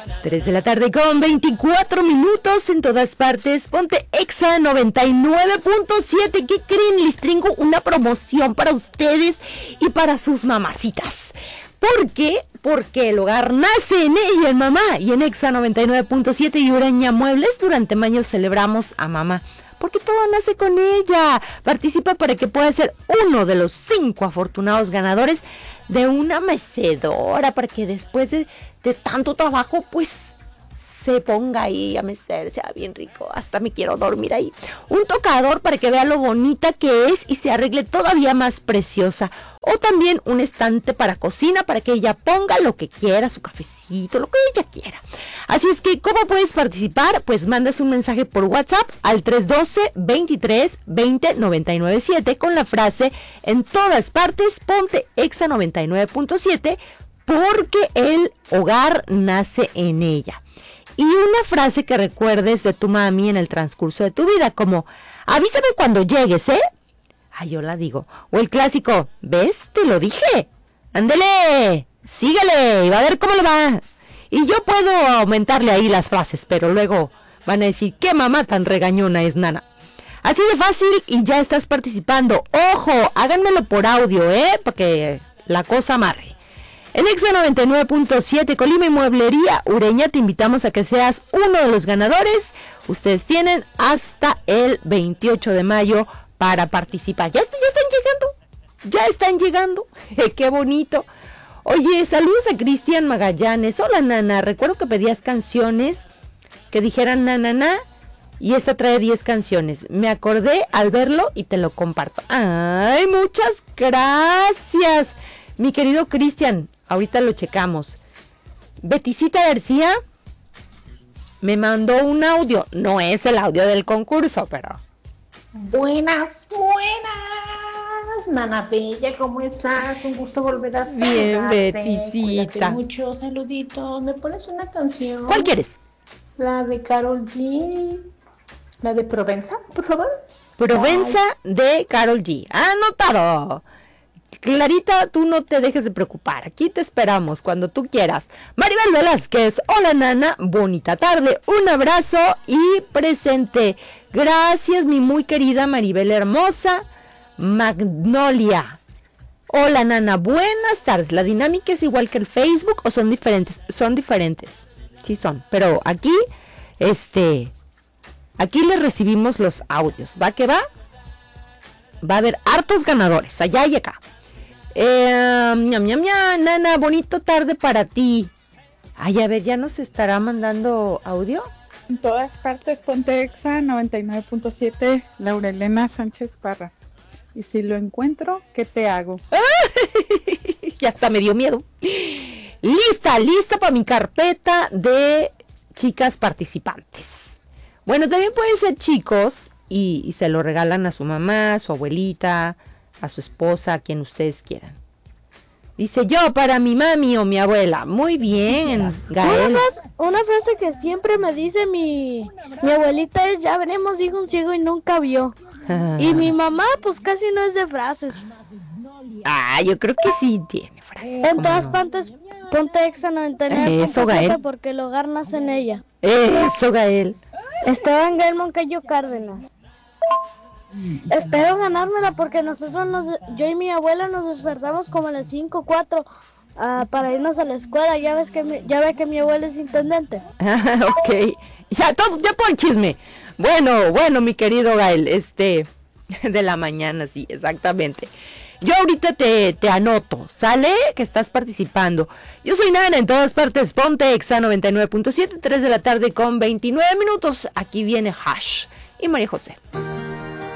3 de la tarde con 24 minutos en todas partes. Ponte Exa 99.7. ¿Qué creen? Les tengo una promoción para ustedes y para sus mamacitas. ¿Por qué? Porque el hogar nace en ella, en mamá. Y en Exa 99.7 y Ureña Muebles durante mayo celebramos a mamá. Porque todo nace con ella. Participa para que puedas ser uno de los 5 afortunados ganadores de una mecedora, para que después de tanto trabajo, pues se ponga ahí a mecer, sea bien rico, hasta me quiero dormir ahí. Un tocador para que vea lo bonita que es y se arregle todavía más preciosa. O también un estante para cocina, para que ella ponga lo que quiera, su cafecito, lo que ella quiera. Así es que, ¿cómo puedes participar? Pues mandas un mensaje por WhatsApp al 312-23-20-997 con la frase: en todas partes, ponte Exa 99.7, porque el hogar nace en ella. Y una frase que recuerdes de tu mami en el transcurso de tu vida, como: avísame cuando llegues, ¿eh? Ah, yo la digo. O el clásico: ¿ves? Te lo dije. Ándele, síguele, y va a ver cómo le va. Y yo puedo aumentarle ahí las frases, pero luego van a decir: ¿qué mamá tan regañona es Nana? Así de fácil y ya estás participando. Ojo, háganmelo por audio, porque la cosa amarre. En Exa 99.7, Colima y Mueblería Ureña, te invitamos a que seas uno de los ganadores. Ustedes tienen hasta el 28 de mayo para participar. Ya están llegando. Qué bonito. Oye, saludos a Cristian Magallanes. Hola, Nana. Recuerdo que pedías canciones que dijeran na, na, na, y esta trae 10 canciones. Me acordé al verlo y te lo comparto. Ay, muchas gracias, mi querido Cristian. Ahorita lo checamos. Betisita García me mandó un audio. No es el audio del concurso, pero... Buenas, Nana Bella, ¿cómo estás? Un gusto volver a saludarte. Bien, Betisita. Cuídate mucho, saluditos. ¿Me pones una canción? ¿Cuál quieres? La de Karol G. La de Provenza, por favor. Provenza de Karol G. Anotado. Clarita, tú no te dejes de preocupar. Aquí te esperamos cuando tú quieras. Maribel Velázquez. Hola, Nana. Bonita tarde. Un abrazo y presente. Gracias, mi muy querida Maribel hermosa. Magnolia. Hola, Nana. Buenas tardes. ¿La dinámica es igual que el Facebook o son diferentes? Son diferentes. Sí son. Pero aquí, aquí les recibimos los audios. ¿Va que va? Va a haber hartos ganadores. Allá y acá. Nana, bonito tarde para ti. Ay, a ver, ¿ya nos estará mandando audio? En todas partes, ponte Exa 99.7, Laura Elena Sánchez Parra. Y si lo encuentro, ¿qué te hago? Ya hasta me dio miedo. Lista para mi carpeta de chicas participantes. Bueno, también pueden ser chicos y se lo regalan a su mamá, a su abuelita, a su esposa, a quien ustedes quieran. Dice: yo para mi mami o mi abuela. Muy bien, Gael. Una frase que siempre me dice mi abuelita es: ya veremos, dijo un ciego y nunca vio. Y mi mamá pues casi no es de frases. Yo creo que sí tiene frases. En todas partes, ponte Exa 99.7 porque el hogar nace en ella. Eso, Gael. Esteban Gael Moncayo Cárdenas. Espero ganármela porque yo y mi abuela nos despertamos como a las 5:04 para irnos a la escuela. Ya ve que mi abuela es intendente. Ok, ya todo el chisme. Bueno, mi querido Gael, de la mañana, sí, exactamente. Yo ahorita te anoto, ¿sale? Que estás participando. Yo soy Nana, en todas partes, ponte Exa 99.7, 3 de la tarde con 29 minutos. Aquí viene Hash y María José.